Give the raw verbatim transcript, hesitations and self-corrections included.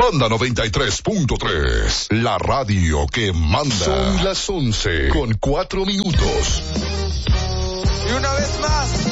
Manda noventa y tres punto tres, la radio que manda. Son las once con cuatro minutos. Y una vez más,